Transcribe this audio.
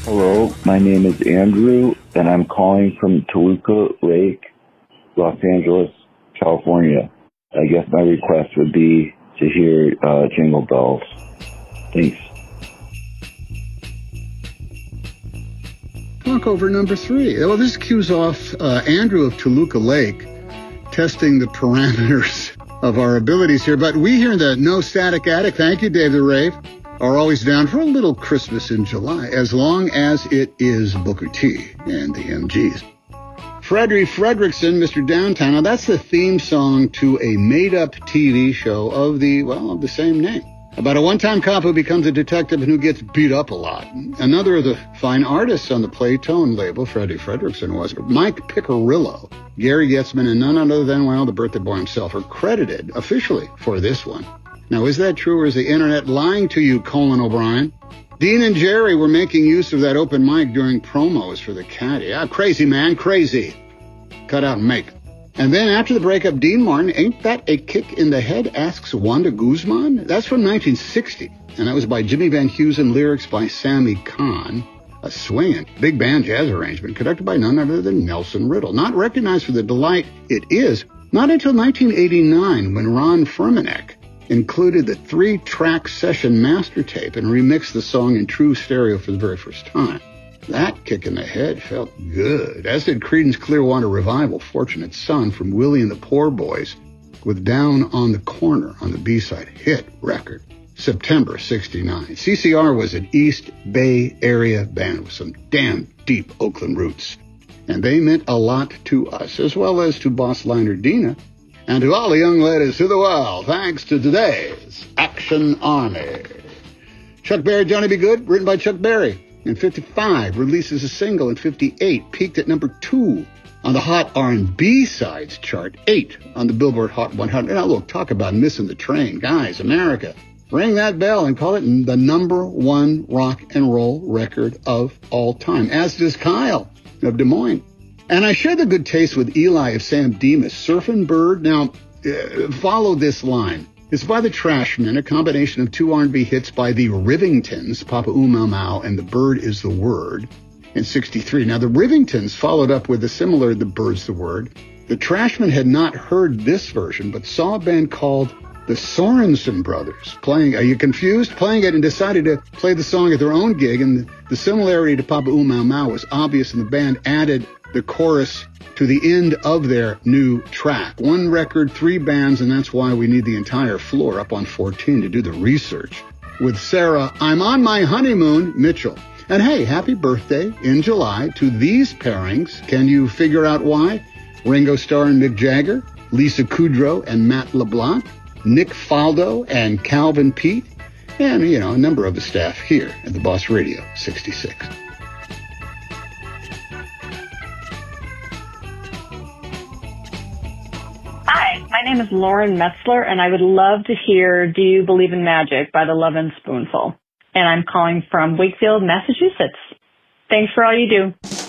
Hello, my name is Andrew, and I'm calling from Toluca Lake, Los Angeles, California. I guess my request would be to hear Jingle Bells. Thanks. Talk over number 3. Well, this cues off Andrew of Toluca Lake testing the parameters of our abilities here. But we here in the No Static Attic, thank you, Dave the Rave, are always down for a little Christmas in July, as long as it is Booker T and the MGs. Freddie Fredrickson, Mr. Downtown. Now, that's the theme song to a made-up TV show of the same name, about a one-time cop who becomes a detective and who gets beat up a lot. Another of the fine artists on the Playtone label, Freddie Fredrickson, was Mike Piccirillo. Gary Getzman and none other than, the birthday boy himself are credited officially for this one. Now, is that true, or is the internet lying to you, Colin O'Brien? Dean and Jerry were making use of that open mic during promos for the Caddy. Crazy, man, crazy. Cut out and make. And then after the breakup, Dean Martin, ain't that a kick in the head, asks Wanda Guzman? That's from 1960, and that was by Jimmy Van Heusen, lyrics by Sammy Kahn. A swinging big band jazz arrangement conducted by none other than Nelson Riddle. Not recognized for the delight it is, not until 1989 when Ron Furmanek included the 3-track session master tape and remixed the song in true stereo for the very first time. That kick in the head felt good, as did Creedence Clearwater Revival, Fortunate Son from Willie and the Poor Boys, with Down on the Corner on the B-side, hit record, September 69. CCR was an East Bay Area band with some damn deep Oakland roots, and they meant a lot to us, as well as to boss Liner Dina, and to all the young ladies to the world, thanks to today's Action Army. Chuck Berry, Johnny Be Good, written by Chuck Berry. In 55, releases a single. In 58, peaked at number 2 on the Hot R&B Sides chart, 8 on the Billboard Hot 100. Now look, talk about missing the train. Guys, America, ring that bell and call it the number 1 rock and roll record of all time, as does Kyle of Des Moines. And I share the good taste with Eli of Sam Demas, Surfin' Bird. Now, follow this line. It's by the Trashmen, a combination of 2 R&B hits by the Rivingtons, Papa Oom Mau Mau and The Bird is the Word, in 63. Now, the Rivingtons followed up with a similar The Bird's the Word. The Trashmen had not heard this version, but saw a band called the Sorensen Brothers playing, are you confused? Playing it, and decided to play the song at their own gig, and the similarity to Papa Oom Mau Mau was obvious, and the band added the chorus to the end of their new track. 1 record, 3 bands, and that's why we need the entire floor up on 14 to do the research. With Sarah, I'm on my honeymoon, Mitchell. And hey, happy birthday in July to these pairings. Can you figure out why? Ringo Starr and Mick Jagger, Lisa Kudrow and Matt LeBlanc, Nick Faldo and Calvin Pete, and, a number of the staff here at the Boss Radio 66. Hi, my name is Lauren Metzler, and I would love to hear Do You Believe in Magic by the Lovin' Spoonful. And I'm calling from Wakefield, Massachusetts. Thanks for all you do.